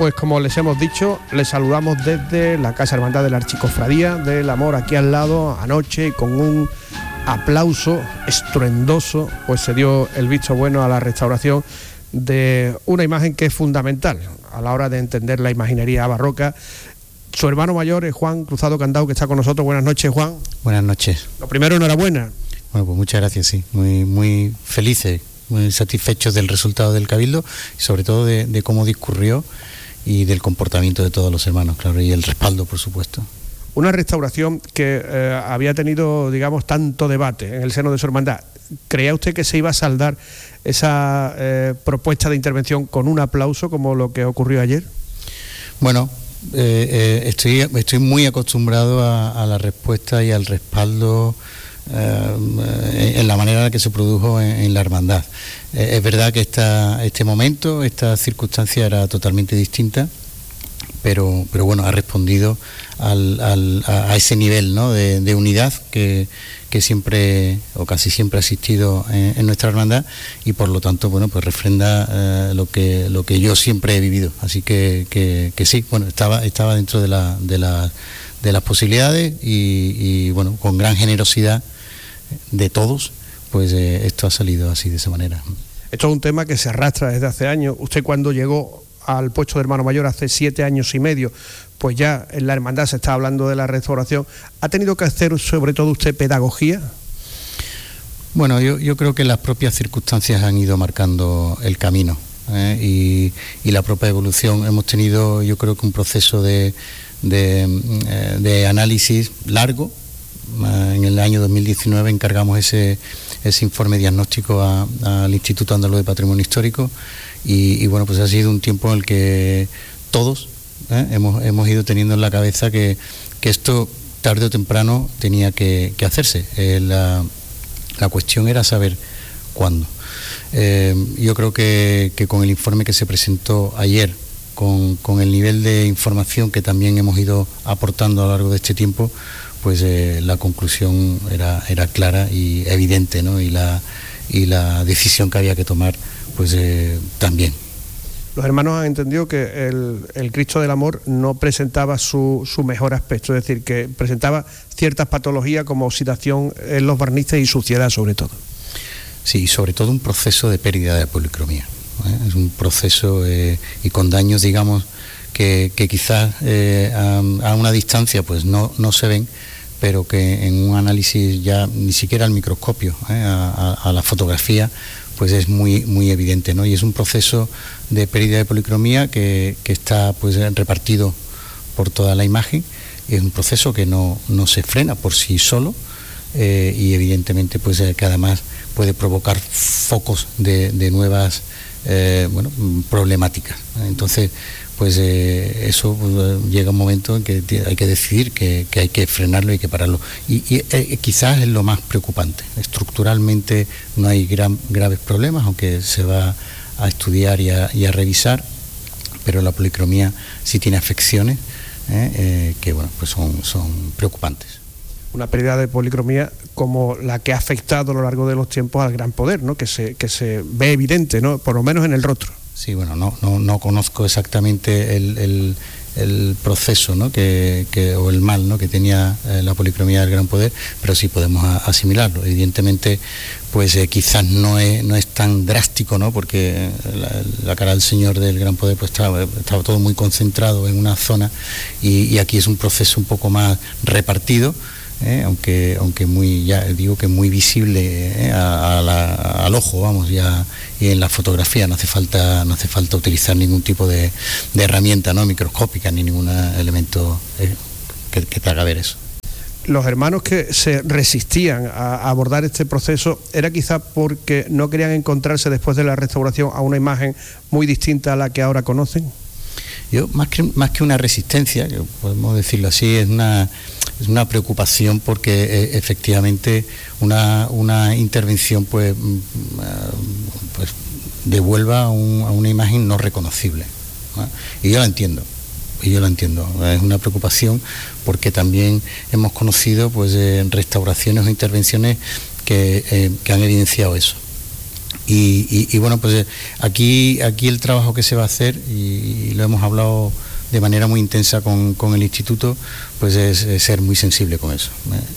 pues como les hemos dicho, les saludamos desde la Casa Hermandad de la Archicofradía del Amor, aquí al lado, anoche, y con un aplauso estruendoso, pues se dio el visto bueno a la restauración de una imagen que es fundamental a la hora de entender la imaginería barroca. Su hermano mayor es Juan Cruzado Candau, que está con nosotros. Buenas noches, Juan. Buenas noches. Lo primero, enhorabuena. Bueno, pues muchas gracias, sí. Muy felices, muy satisfechos del resultado del Cabildo y sobre todo de cómo discurrió y del comportamiento de todos los hermanos, claro, y el respaldo, por supuesto. Una restauración que había tenido, digamos, tanto debate en el seno de su hermandad. ¿Creía usted que se iba a saldar esa propuesta de intervención con un aplauso como lo que ocurrió ayer? Bueno, estoy muy acostumbrado a la respuesta y al respaldo en la manera en la que se produjo en la hermandad. Es verdad que este momento, esta circunstancia era totalmente distinta, pero bueno, ha respondido a ese nivel, ¿no?, de unidad que siempre o casi siempre ha existido en nuestra hermandad, y por lo tanto, bueno, pues refrenda lo que yo siempre he vivido. Así que sí, bueno, estaba dentro de las posibilidades y bueno, con gran generosidad de todos, pues esto ha salido así, de esa manera. Esto es un tema que se arrastra desde hace años. Usted, cuando llegó al puesto de hermano mayor hace 7 años y medio, pues ya en la hermandad se está hablando de la restauración. ¿Ha tenido que hacer sobre todo usted pedagogía? Bueno, yo creo que las propias circunstancias han ido marcando el camino, y la propia evolución. Hemos tenido, yo creo que un proceso de análisis largo. En el año 2019 encargamos ese informe diagnóstico al Instituto Andaluz de Patrimonio Histórico y bueno, pues ha sido un tiempo en el que todos hemos ido teniendo en la cabeza que esto tarde o temprano tenía que hacerse. La cuestión era saber cuándo. Yo creo que con el informe que se presentó ayer, con el nivel de información que también hemos ido aportando a lo largo de este tiempo, pues la conclusión era clara y evidente, ¿no? Y la decisión que había que tomar, pues también. Los hermanos han entendido que el Cristo del Amor no presentaba su mejor aspecto, es decir, que presentaba ciertas patologías como oxidación en los barnices y suciedad, sobre todo. Sí, sobre todo un proceso de pérdida de policromía. Es un proceso y con daños, digamos, que quizás a una distancia pues no se ven, pero que en un análisis ya ni siquiera al microscopio, a la fotografía, pues es muy evidente, ¿no? Y es un proceso de pérdida de policromía que está pues repartido por toda la imagen. Es un proceso que no se frena por sí solo, y evidentemente pues que además puede provocar focos de nuevas problemáticas. Entonces, pues eso llega un momento en que hay que decidir que hay que frenarlo y hay que pararlo. Y quizás es lo más preocupante. Estructuralmente no hay graves problemas, aunque se va a estudiar y a revisar, pero la policromía sí tiene afecciones que bueno, pues son preocupantes. Una pérdida de policromía como la que ha afectado a lo largo de los tiempos al Gran Poder, ¿no? Que se ve evidente, ¿no?, por lo menos en el rostro. Sí, bueno, no conozco exactamente el proceso, ¿no?, o el mal, ¿no?, que tenía la policromía del Gran Poder, pero sí podemos asimilarlo. Evidentemente, pues quizás no es tan drástico, ¿no?, porque la cara del Señor del Gran Poder pues estaba todo muy concentrado en una zona y aquí es un proceso un poco más repartido. Aunque muy visible al ojo, vamos, ya, y en la fotografía no hace falta utilizar ningún tipo de herramienta, ¿no?, microscópica, ni ningún elemento que te haga ver eso. Los hermanos que se resistían a abordar este proceso era quizá porque no querían encontrarse después de la restauración a una imagen muy distinta a la que ahora conocen. Yo, más que una resistencia, que podemos decirlo así, es una preocupación porque efectivamente una intervención pues devuelva a una imagen no reconocible, ¿no? Y yo la entiendo. Es una preocupación porque también hemos conocido pues restauraciones o intervenciones que han evidenciado eso. Y bueno, pues aquí el trabajo que se va a hacer, y lo hemos hablado de manera muy intensa con el instituto, pues es ser muy sensible con eso.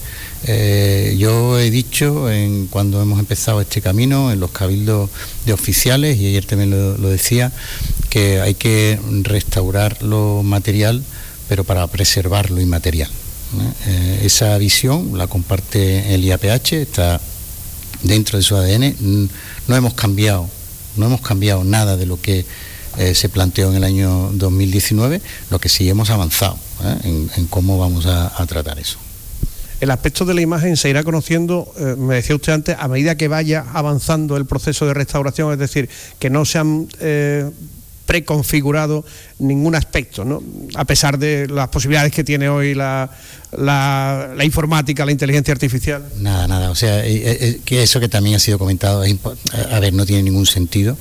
Yo he dicho cuando hemos empezado este camino en los cabildos de oficiales, y ayer también lo decía, que hay que restaurar lo material, pero para preservar lo inmaterial. Esa visión la comparte el IAPH, está dentro de su ADN. No hemos cambiado nada de lo que se planteó en el año 2019, lo que sí hemos avanzado en cómo vamos a tratar eso. El aspecto de la imagen se irá conociendo, me decía usted antes, a medida que vaya avanzando el proceso de restauración, es decir, que no se han preconfigurado ningún aspecto, ¿no? A pesar de las posibilidades que tiene hoy la informática, la inteligencia artificial. Nada, o sea, que eso que también ha sido comentado, no tiene ningún sentido,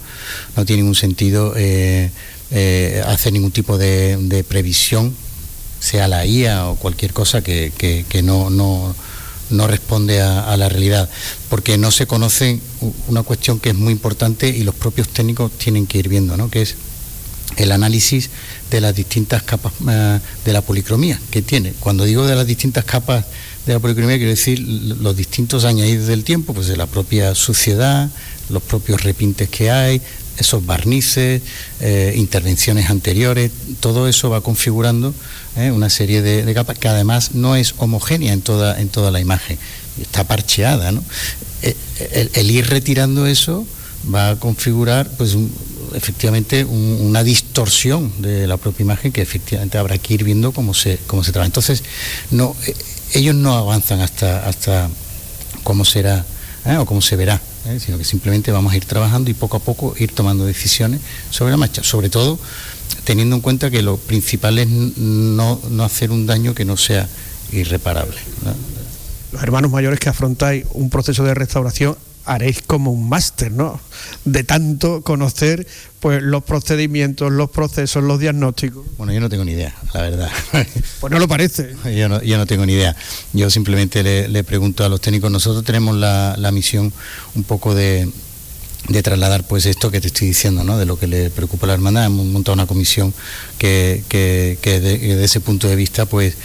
hacer ningún tipo de previsión, sea la IA o cualquier cosa que no responde a la realidad, porque no se conoce una cuestión que es muy importante y los propios técnicos tienen que ir viendo, ¿no? Que es el análisis de las distintas capas de la policromía que tiene. Cuando digo de las distintas capas de la policromía, quiero decir los distintos añadidos del tiempo, pues de la propia suciedad, los propios repintes que hay, esos barnices, intervenciones anteriores, todo eso va configurando una serie de capas que además no es homogénea en toda la imagen, está parcheada, ¿no? El ir retirando eso va a configurar pues efectivamente una distorsión de la propia imagen que efectivamente habrá que ir viendo cómo se trabaja. Entonces ellos no avanzan hasta cómo será o cómo se verá, sino que simplemente vamos a ir trabajando y poco a poco ir tomando decisiones sobre la marcha, sobre todo teniendo en cuenta que lo principal es no hacer un daño que no sea irreparable, ¿no? Los hermanos mayores que afrontáis un proceso de restauración haréis como un máster, ¿no? De tanto conocer pues los procedimientos, los procesos, los diagnósticos. Bueno, yo no tengo ni idea, la verdad. Pues no lo parece. Yo no tengo ni idea. Yo simplemente le pregunto a los técnicos. Nosotros tenemos la misión un poco de trasladar pues esto que te estoy diciendo, ¿no? De lo que le preocupa a la hermandad. Hemos montado una comisión que de ese punto de vista pues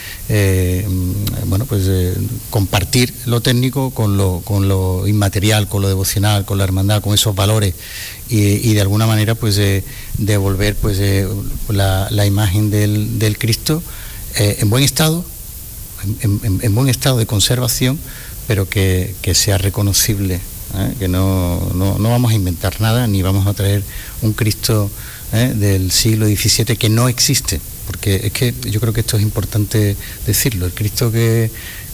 compartir lo técnico con lo inmaterial, con lo devocional, con la hermandad, con esos valores y de alguna manera pues devolver pues la imagen del Cristo en buen estado, en buen estado de conservación, pero que sea reconocible. Que no vamos a inventar nada, ni vamos a traer un Cristo del siglo XVII que no existe, porque es que yo creo que esto es importante decirlo. El Cristo que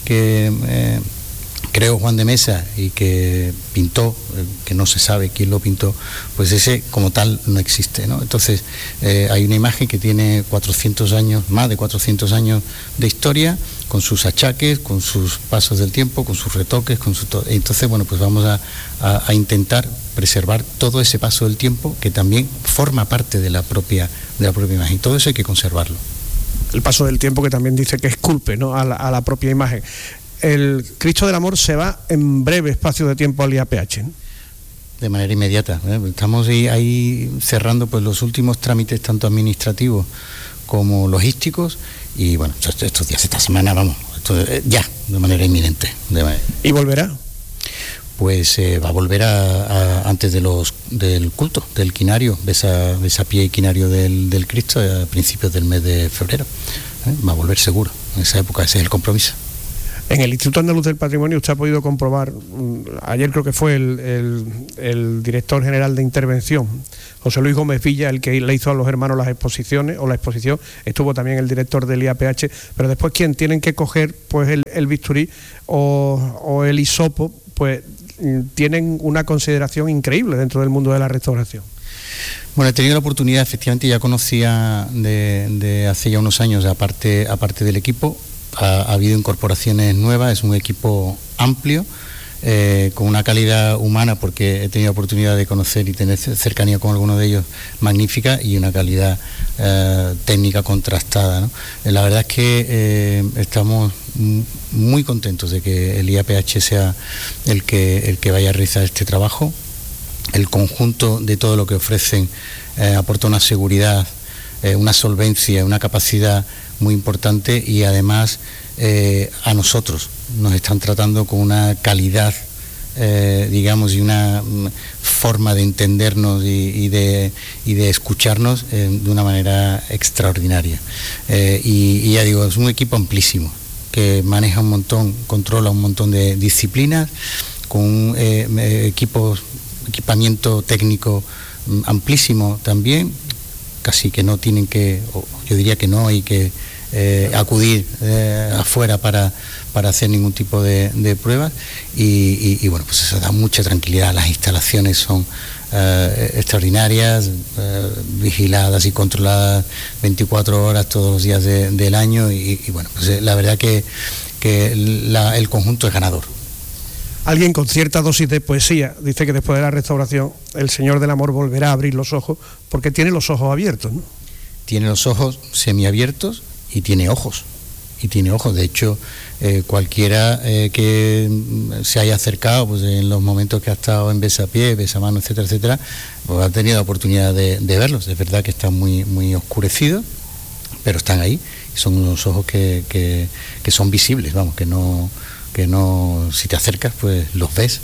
creó Juan de Mesa y que pintó, que no se sabe quién lo pintó, pues ese como tal no existe, ¿no? Entonces hay una imagen que tiene 400 años, más de 400 años de historia, con sus achaques, con sus pasos del tiempo, con sus retoques, con su todo. Entonces, bueno, pues vamos a intentar preservar todo ese paso del tiempo que también forma parte de la propia imagen. Todo eso hay que conservarlo. El paso del tiempo que también dice que esculpe, ¿no? a la propia imagen. El Cristo del Amor se va en breve espacio de tiempo al IAPH, ¿no? De manera inmediata. Estamos ahí cerrando pues los últimos trámites, tanto administrativos como logísticos, y bueno, estos días, esta semana, vamos, ya, de manera inminente. ¿Y volverá? Pues va a volver antes del culto, del quinario, besapié y quinario del Cristo, a principios del mes de febrero. Va a volver seguro, en esa época, ese es el compromiso. En el Instituto Andaluz del Patrimonio usted ha podido comprobar, ayer creo que fue el director general de intervención, José Luis Gómez Villa, el que le hizo a los hermanos las exposiciones, o la exposición, estuvo también el director del IAPH, pero después quien tienen que coger pues el bisturí o el hisopo, pues tienen una consideración increíble dentro del mundo de la restauración. Bueno, he tenido la oportunidad, efectivamente ya conocía de hace ya unos años, aparte del equipo. Ha habido incorporaciones nuevas, es un equipo amplio, con una calidad humana, porque he tenido oportunidad de conocer y tener cercanía con algunos de ellos, magnífica, y una calidad técnica contrastada, ¿no? La verdad es que estamos muy contentos de que el IAPH sea el que vaya a realizar este trabajo. el conjunto de todo lo que ofrecen aporta una seguridad, una solvencia, una capacidad muy importante, y además a nosotros nos están tratando con una calidad, digamos, y una forma de entendernos y de escucharnos de una manera extraordinaria. Y ya digo, es un equipo amplísimo, que maneja un montón, controla un montón de disciplinas, con un equipamiento técnico amplísimo también, casi que no tienen que, o yo diría que no hay que acudir afuera para hacer ningún tipo de pruebas, y bueno, pues eso da mucha tranquilidad. Las instalaciones son extraordinarias, vigiladas y controladas 24 horas todos los días del año, y bueno, pues la verdad que el conjunto es ganador. Alguien con cierta dosis de poesía dice que después de la restauración el Señor del Amor volverá a abrir los ojos, porque tiene los ojos abiertos, ¿no? Tiene los ojos semiabiertos y tiene ojos. De hecho, cualquiera que se haya acercado, pues en los momentos que ha estado en Besapié, Besamano, etcétera, etcétera, pues ha tenido la oportunidad de verlos. Es verdad que están muy, muy oscurecidos, pero están ahí. Son unos ojos que son visibles, vamos, que no, si te acercas, pues los ves.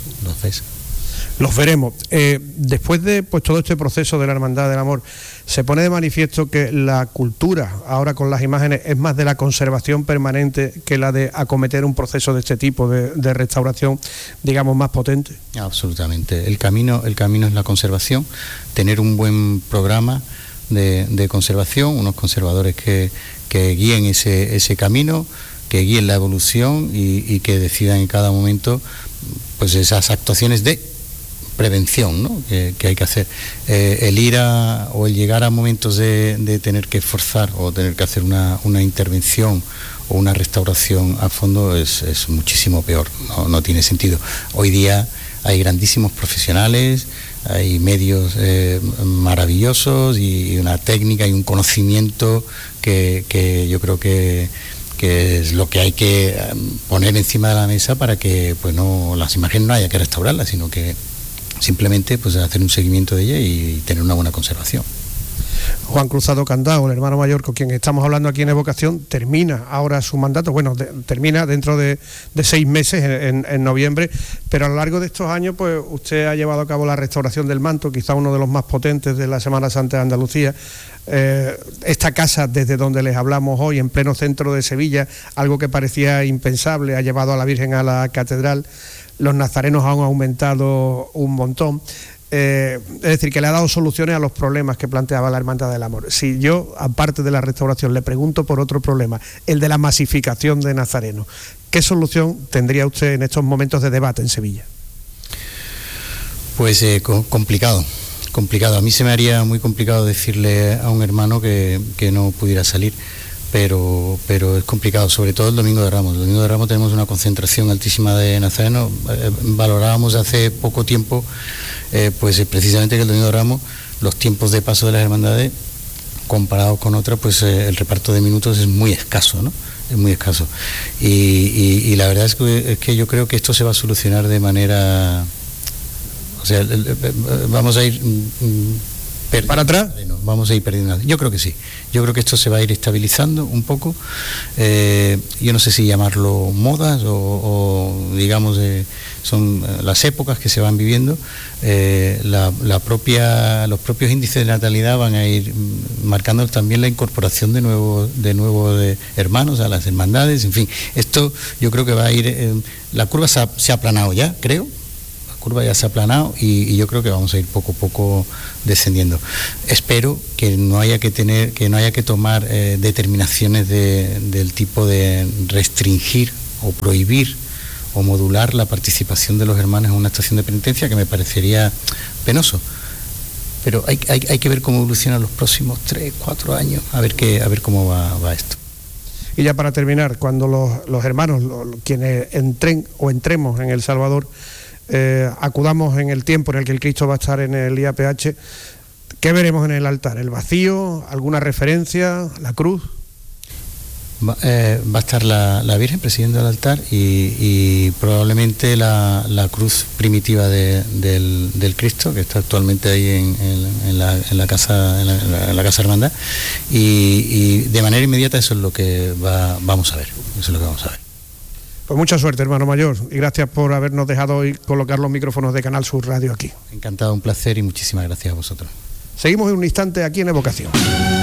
Los veremos. Después de todo este proceso de la Hermandad del Amor, se pone de manifiesto que la cultura, ahora con las imágenes, es más de la conservación permanente que la de acometer un proceso de este tipo de restauración, digamos, más potente. Absolutamente. El camino es la conservación, tener un buen programa de conservación, unos conservadores que guíen ese camino, que guíen la evolución y que decidan en cada momento, pues, esas actuaciones de prevención, ¿no?, que hay que hacer. El llegar a momentos de tener que forzar o tener que hacer una intervención o una restauración a fondo es muchísimo peor, no tiene sentido. Hoy día hay grandísimos profesionales, hay medios maravillosos y una técnica y un conocimiento que yo creo que es lo que hay que poner encima de la mesa para que, pues, no, las imágenes no haya que restaurarlas, sino que simplemente, pues, hacer un seguimiento de ella y tener una buena conservación. Juan Cruzado Candao, el hermano mayor con quien estamos hablando aquí en Evocación, termina ahora su mandato, termina dentro de 6 meses, en noviembre, pero a lo largo de estos años, pues, usted ha llevado a cabo la restauración del manto, quizá uno de los más potentes de la Semana Santa de Andalucía. Esta casa, desde donde les hablamos hoy, en pleno centro de Sevilla, algo que parecía impensable, ha llevado a la Virgen a la catedral. Los nazarenos han aumentado un montón. Es decir, que le ha dado soluciones a los problemas que planteaba la Hermandad del Amor. Si yo, aparte de la restauración, le pregunto por otro problema, el de la masificación de nazarenos, ¿qué solución tendría usted en estos momentos de debate en Sevilla? Pues complicado. A mí se me haría muy complicado decirle a un hermano que no pudiera salir, pero es complicado, sobre todo el Domingo de Ramos. El Domingo de Ramos tenemos una concentración altísima de nazarenos. Valorábamos hace poco tiempo, pues precisamente que el Domingo de Ramos, los tiempos de paso de las hermandades, comparados con otras, pues el reparto de minutos es muy escaso, ¿no? Es muy escaso. Y la verdad es que yo creo que esto se va a solucionar de manera... O sea, vamos a ir para atrás. Vamos a ir perdiendo. Yo creo que sí. Yo creo que esto se va a ir estabilizando un poco. Yo no sé si llamarlo modas o digamos, son las épocas que se van viviendo. Los propios índices de natalidad van a ir marcando también la incorporación de nuevos hermanos a las hermandades. En fin, esto yo creo que va a ir... la curva se ha aplanado ya, creo. Curva ya se ha aplanado y yo creo que vamos a ir poco a poco descendiendo. Espero que no haya que tomar determinaciones del tipo de restringir o prohibir o modular la participación de los hermanos en una estación de penitencia, que me parecería penoso. Pero hay que ver cómo evolucionan los próximos 3-4 años, a ver cómo va esto. Y ya para terminar, cuando los hermanos, quienes entren o entremos en El Salvador, acudamos en el tiempo en el que el Cristo va a estar en el IAPH, ¿qué veremos en el altar? ¿El vacío? ¿Alguna referencia? ¿La cruz? Va a estar la Virgen presidiendo el altar y probablemente la cruz primitiva del Cristo, que está actualmente ahí en la casa hermandad, y de manera inmediata eso es lo que vamos a ver. Eso es lo que vamos a ver. Pues mucha suerte, hermano mayor, y gracias por habernos dejado hoy colocar los micrófonos de Canal Sur Radio aquí. Encantado, un placer y muchísimas gracias a vosotros. Seguimos en un instante aquí en Evocación.